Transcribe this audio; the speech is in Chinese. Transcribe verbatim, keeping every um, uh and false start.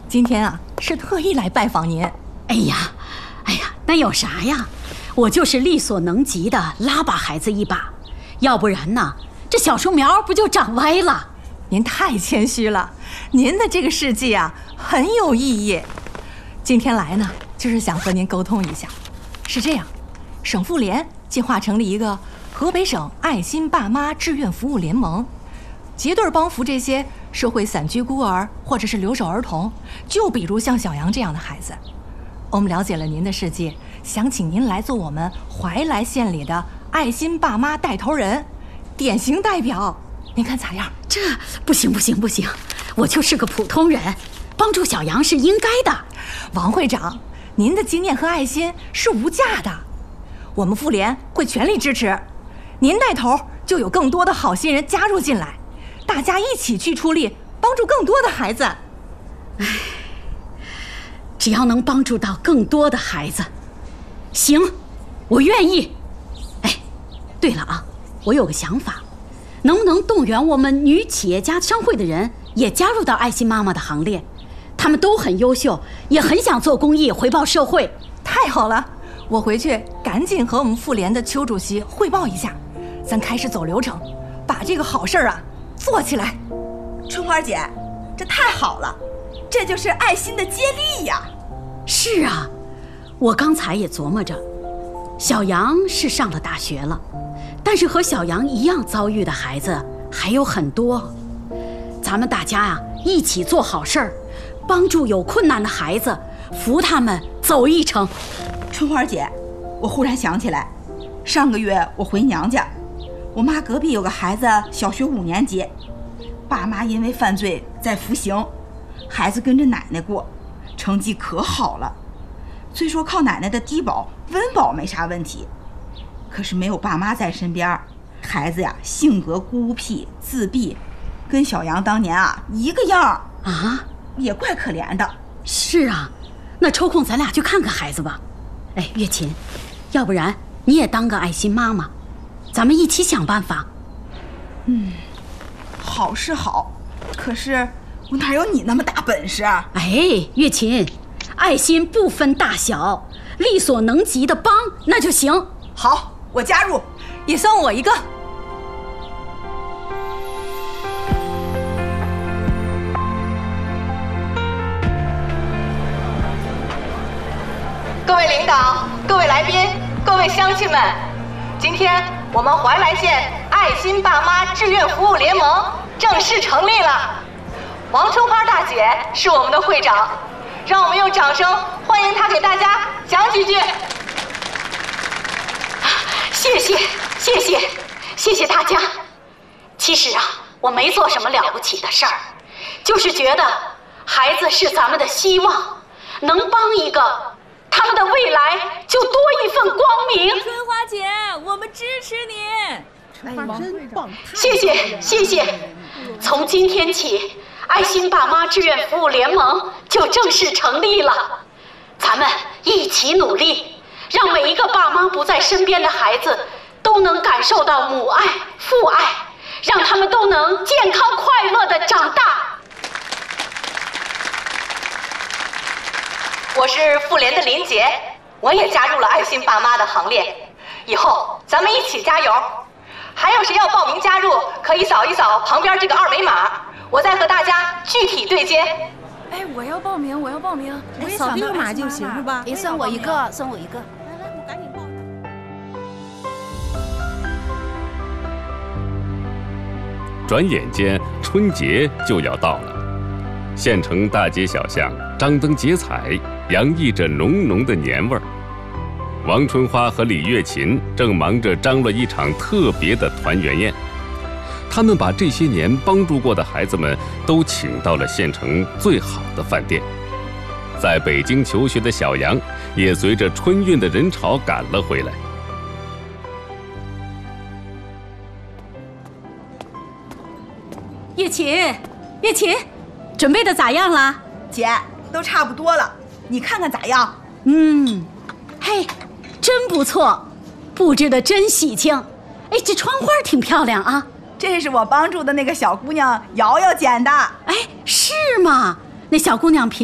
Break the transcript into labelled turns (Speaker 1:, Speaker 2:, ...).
Speaker 1: 今天啊是特意来拜访您。
Speaker 2: 哎呀，哎呀，那有啥呀？我就是力所能及的拉把孩子一把，要不然呢，这小树苗不就长歪了？
Speaker 1: 您太谦虚了，您的这个事迹啊很有意义。今天来呢，就是想和您沟通一下。是这样，省妇联计划成立一个河北省爱心爸妈志愿服务联盟，结对帮扶这些社会散居孤儿或者是留守儿童，就比如像小杨这样的孩子。我们了解了您的事迹，想请您来做我们怀来县里的爱心爸妈带头人，典型代表，您看咋样？
Speaker 2: 这不行不行不行，我就是个普通人，帮助小杨是应该的。
Speaker 1: 王会长，您的经验和爱心是无价的，我们妇联会全力支持。您带头，就有更多的好心人加入进来，大家一起去出力，帮助更多的孩子。
Speaker 2: 唉，只要能帮助到更多的孩子，行，我愿意。哎，对了啊，我有个想法，能不能动员我们女企业家商会的人也加入到爱心妈妈的行列？他们都很优秀，也很想做公益回报社会。
Speaker 1: 太好了，我回去赶紧和我们妇联的邱主席汇报一下，咱开始走流程，把这个好事啊做起来。
Speaker 3: 春花姐，这太好了，这就是爱心的接力呀。
Speaker 2: 是啊，我刚才也琢磨着，小杨是上了大学了，但是和小杨一样遭遇的孩子还有很多。咱们大家啊一起做好事儿，帮助有困难的孩子，扶他们走一程。
Speaker 3: 春花姐，我忽然想起来，上个月我回娘家，我妈隔壁有个孩子小学五年级，爸妈因为犯罪在服刑，孩子跟着奶奶过，成绩可好了。虽说靠奶奶的低保温饱没啥问题，可是没有爸妈在身边，孩子呀性格孤僻自闭，跟小杨当年啊一个样
Speaker 2: 啊，
Speaker 3: 也怪可怜的。
Speaker 2: 是啊，那抽空咱俩去看看孩子吧。哎，月琴，要不然你也当个爱心妈妈，咱们一起想办法。
Speaker 3: 嗯，好是好，可是我哪有你那么大本事啊？
Speaker 2: 哎，月琴，爱心不分大小，力所能及的帮那就行。
Speaker 3: 好，我加入，
Speaker 1: 也算我一个。各位领导，各位来宾，各位乡亲们，今天我们怀来县爱心爸妈志愿服务联盟正式成立了。王春花大姐是我们的会长，让我们用掌声欢迎她给大家讲几句。
Speaker 2: 谢谢谢谢谢谢大家。其实啊，我没做什么了不起的事儿，就是觉得孩子是咱们的希望，能帮一个，他们的未来就多一份光明。
Speaker 4: 春花姐，我们支持你。
Speaker 5: 春花真棒！
Speaker 2: 谢谢谢谢。从今天起，爱心爸妈志愿服务联盟就正式成立了。咱们一起努力，让每一个爸妈不在身边的孩子都能感受到母爱、父爱，让他们都能健康快乐地长大。
Speaker 1: 我是妇联的林杰，我也加入了爱心爸妈的行列。以后咱们一起加油！还有谁要报名加入，可以扫一扫旁边这个二维码，我再和大家具体对接。
Speaker 4: 哎，我要报名，我要报名。
Speaker 5: 哎，扫这个码就行是吧？
Speaker 6: 也算我一个，算我一个。
Speaker 5: 来来，我赶紧报。
Speaker 7: 转眼间春节就要到了，县城大街小巷张灯结彩，洋溢着浓浓的年味儿。王春花和李月琴正忙着张罗一场特别的团圆宴，他们把这些年帮助过的孩子们都请到了县城最好的饭店。在北京求学的小杨也随着春运的人潮赶了回来。
Speaker 2: 月琴，月琴，准备的咋样了？
Speaker 3: 姐，都差不多了，你看看咋样？
Speaker 2: 嗯，嘿，真不错，布置的真喜庆。哎，这窗花挺漂亮啊。
Speaker 3: 这是我帮助的那个小姑娘瑶瑶剪的。
Speaker 2: 哎，是吗？那小姑娘平